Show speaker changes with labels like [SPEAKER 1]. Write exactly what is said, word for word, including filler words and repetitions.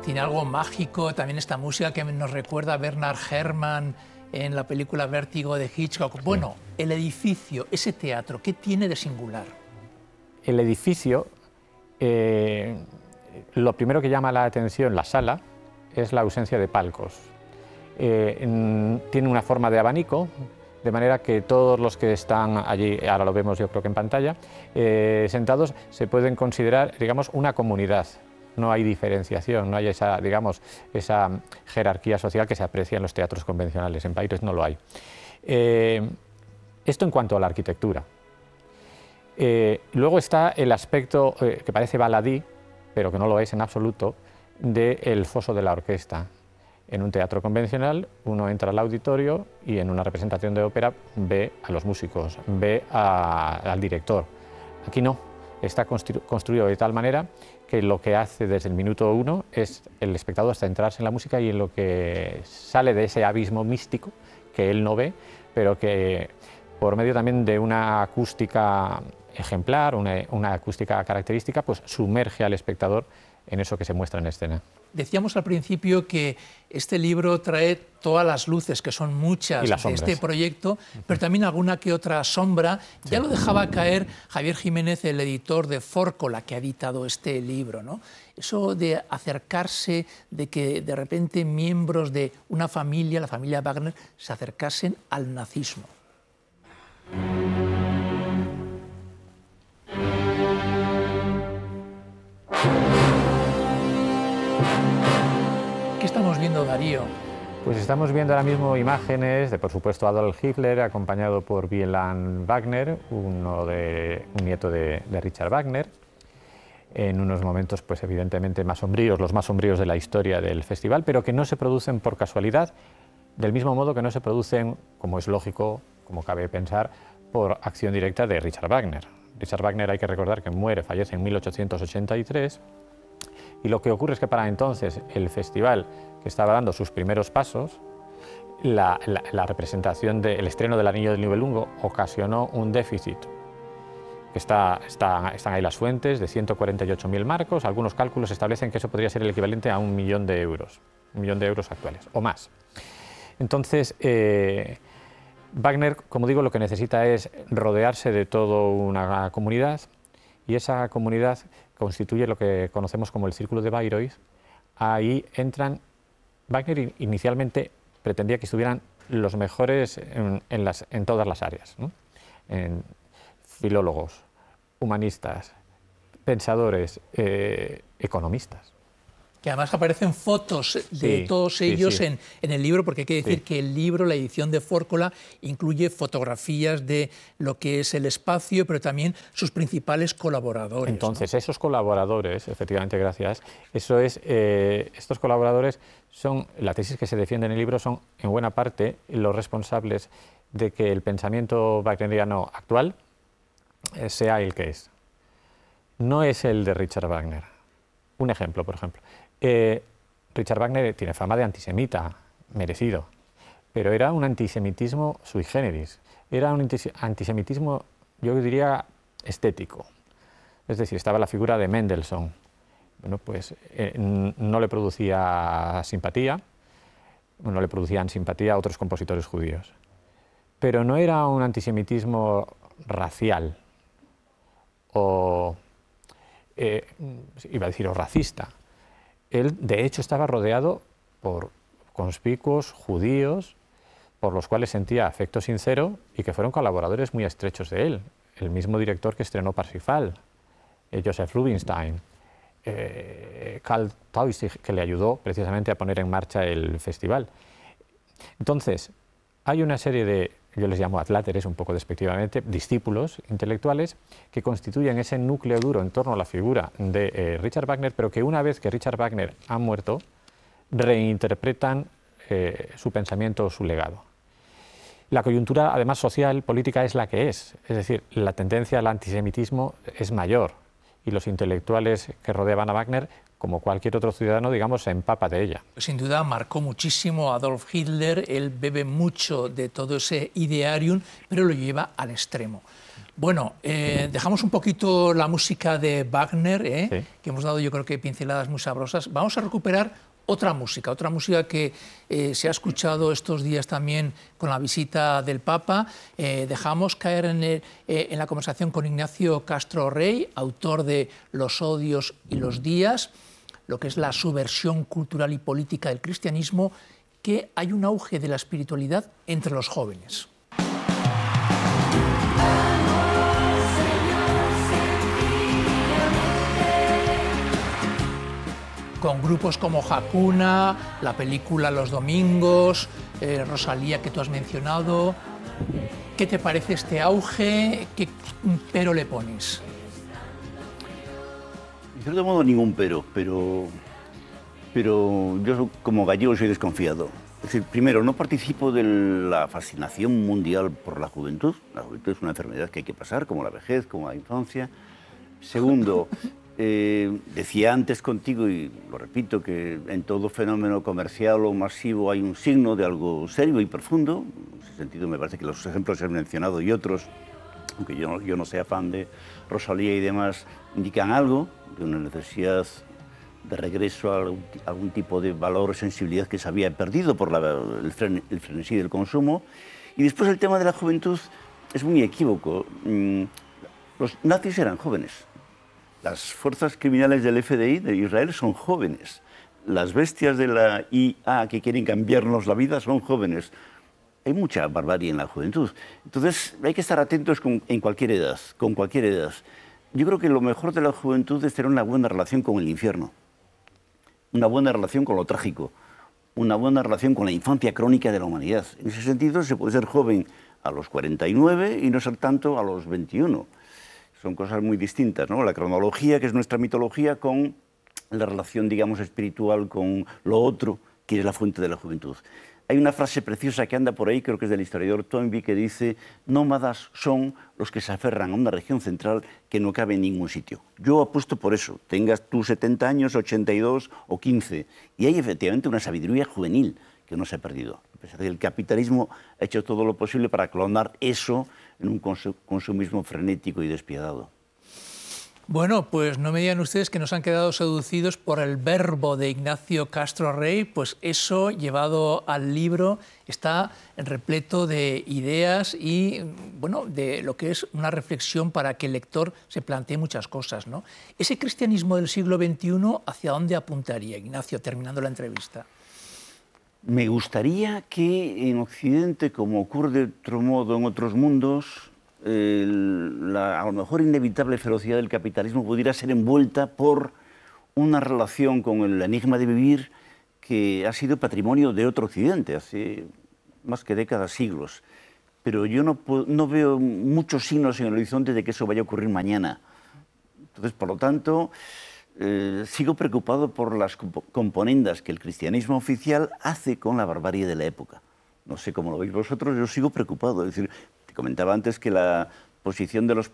[SPEAKER 1] Tiene algo mágico, también esta música que nos recuerda a Bernard Herrmann en la película Vértigo de Hitchcock. Sí. Bueno, el edificio, ese teatro, ¿qué tiene de singular?
[SPEAKER 2] El edificio, eh, lo primero que llama la atención, la sala, es la ausencia de palcos. Eh, en, tiene una forma de abanico, de manera que todos los que están allí, ahora lo vemos yo creo que en pantalla, eh, sentados, se pueden considerar, digamos, una comunidad. No hay diferenciación, no hay esa, digamos, esa jerarquía social que se aprecia en los teatros convencionales. En Bayreuth no lo hay. Eh, esto en cuanto a la arquitectura. Eh, luego está el aspecto eh, que parece baladí, pero que no lo es en absoluto, del foso de la orquesta. En un teatro convencional uno entra al auditorio y en una representación de ópera ve a los músicos, ve a, al director. Aquí no, está constru construido de tal manera que lo que hace desde el minuto uno es el espectador centrarse en la música y en lo que sale de ese abismo místico que él no ve, pero que por medio también de una acústica ejemplar, una, una acústica característica, pues sumerge al espectador en eso que se muestra en escena.
[SPEAKER 1] Decíamos al principio que este libro trae todas las luces, que son muchas de este proyecto, pero también alguna que otra sombra. Sí. Ya lo dejaba caer Javier Jiménez, el editor de Fórcola, que ha editado este libro, ¿no? Eso de acercarse, de que de repente miembros de una familia, la familia Wagner, se acercasen al nazismo. ¿Qué estamos viendo, Darío?
[SPEAKER 2] Pues estamos viendo ahora mismo imágenes de, por supuesto, Adolf Hitler, acompañado por Wieland Wagner, uno de, un nieto de, de Richard Wagner, en unos momentos, pues evidentemente más sombríos, los más sombríos de la historia del festival, pero que no se producen por casualidad, del mismo modo que no se producen, como es lógico, como cabe pensar, por acción directa de Richard Wagner. Richard Wagner, hay que recordar que muere, fallece en mil ochocientos ochenta y tres, y lo que ocurre es que para entonces el festival, que estaba dando sus primeros pasos, la, la, la representación del estreno del Anillo del Nibelungo ocasionó un déficit. Está, está, están ahí las fuentes de ciento cuarenta y ocho mil marcos, algunos cálculos establecen que eso podría ser el equivalente a un millón de euros, un millón de euros actuales o más. Entonces, eh, Wagner, como digo, lo que necesita es rodearse de toda una comunidad, y esa comunidad constituye lo que conocemos como el Círculo de Bayreuth. Ahí entran, Wagner inicialmente pretendía que estuvieran los mejores en, en, las, en todas las áreas, ¿no? En filólogos, humanistas, pensadores, eh, economistas.
[SPEAKER 1] Que además aparecen fotos de sí, todos ellos sí, sí. En, en el libro, porque hay que decir sí. que el libro, la edición de Fórcola, incluye fotografías de lo que es el espacio, pero también sus principales colaboradores.
[SPEAKER 2] Entonces,
[SPEAKER 1] ¿no?
[SPEAKER 2] Esos colaboradores, efectivamente, gracias, eso es, eh, estos colaboradores son, la tesis que se defiende en el libro, son en buena parte los responsables de que el pensamiento wagneriano actual eh, sea el que es. No es el de Richard Wagner. Un ejemplo, por ejemplo. Eh, Richard Wagner tiene fama de antisemita, merecido, pero era un antisemitismo sui generis, era un antisemitismo, yo diría, estético. Es decir, estaba la figura de Mendelssohn. Bueno, pues eh, no le producía simpatía, no le producían simpatía a otros compositores judíos, pero no era un antisemitismo racial o, eh, iba a decir, o racista. Él, de hecho, estaba rodeado por conspicuos judíos por los cuales sentía afecto sincero y que fueron colaboradores muy estrechos de él. El mismo director que estrenó Parsifal, eh, Joseph Rubinstein, eh, Karl Tausig, que le ayudó precisamente a poner en marcha el festival. Entonces, hay una serie de, yo les llamo adláteres un poco despectivamente, discípulos intelectuales que constituyen ese núcleo duro en torno a la figura de eh, Richard Wagner, pero que una vez que Richard Wagner ha muerto, reinterpretan eh, su pensamiento o su legado. La coyuntura, además, social, política, es la que es. Es decir, la tendencia al antisemitismo es mayor y los intelectuales que rodeaban a Wagner, como cualquier otro ciudadano, digamos, se empapa de ella.
[SPEAKER 1] Sin duda marcó muchísimo a Adolf Hitler, él bebe mucho de todo ese idearium, pero lo lleva al extremo. Bueno, eh, dejamos un poquito la música de Wagner, ¿eh?
[SPEAKER 2] Sí.
[SPEAKER 1] que hemos dado yo creo que pinceladas muy sabrosas. Vamos a recuperar otra música, otra música que eh, se ha escuchado estos días también con la visita del Papa. Eh, dejamos caer en, el, eh, en la conversación con Ignacio Castro Rey, autor de Los odios y los días, lo que es la subversión cultural y política del cristianismo, que hay un auge de la espiritualidad entre los jóvenes. Con grupos como Hakuna, la película Los Domingos, eh, Rosalía que tú has mencionado. ¿Qué te parece este auge? ¿Qué pero le pones?
[SPEAKER 3] De cierto modo ningún pero, pero, pero yo como gallego soy desconfiado. Es decir, primero, no participo de la fascinación mundial por la juventud. La juventud es una enfermedad que hay que pasar, como la vejez, como la infancia. Segundo, eh, decía antes contigo, y lo repito, que en todo fenómeno comercial o masivo hay un signo de algo serio y profundo. En ese sentido me parece que los ejemplos que has mencionado y otros, aunque yo no, yo no sea fan de Rosalía y demás, indican algo de una necesidad de regreso a algún, a algún tipo de valor o sensibilidad que se había perdido por la, el, fren, el frenesí del consumo. Y después el tema de la juventud es muy equívoco. Los nazis eran jóvenes. Las fuerzas criminales del F D I de Israel son jóvenes. Las bestias de la I A que quieren cambiarnos la vida son jóvenes. Hay mucha barbarie en la juventud. Entonces hay que estar atentos con, en cualquier edad, con cualquier edad. Yo creo que lo mejor de la juventud es tener una buena relación con el infierno, una buena relación con lo trágico, una buena relación con la infancia crónica de la humanidad. En ese sentido se puede ser joven a los cuarenta y nueve y no ser tanto a los veintiuno. Son cosas muy distintas, ¿no? La cronología, que es nuestra mitología, con la relación, digamos, espiritual con lo otro, que es la fuente de la juventud. Hay una frase preciosa que anda por ahí, creo que es del historiador Toynbee, que dice: nómadas son los que se aferran a una región central que no cabe en ningún sitio. Yo apuesto por eso, tengas tú setenta años, ochenta y dos o quince, y hay efectivamente una sabiduría juvenil que no se ha perdido. El capitalismo ha hecho todo lo posible para clonar eso en un consumismo frenético y despiadado.
[SPEAKER 1] Bueno, pues no me digan ustedes que nos han quedado seducidos por el verbo de Ignacio Castro Rey, pues eso llevado al libro está repleto de ideas y, bueno, de lo que es una reflexión para que el lector se plantee muchas cosas, ¿no? Ese cristianismo del siglo veintiuno, ¿hacia dónde apuntaría, Ignacio, terminando la entrevista?
[SPEAKER 3] Me gustaría que en Occidente, como ocurre de otro modo en otros mundos, eh, la a lo mejor inevitable ferocidad del capitalismo pudiera ser envuelta por una relación con el enigma de vivir que ha sido patrimonio de otro Occidente hace más que décadas, siglos. Pero yo no, no veo muchos signos en el horizonte de que eso vaya a ocurrir mañana. Entonces, por lo tanto, Eh, sigo preocupado por las comp componendas que el cristianismo oficial hace con la barbarie de la época. No sé cómo lo veis vosotros, yo sigo preocupado. Es decir, te comentaba antes que la posición de los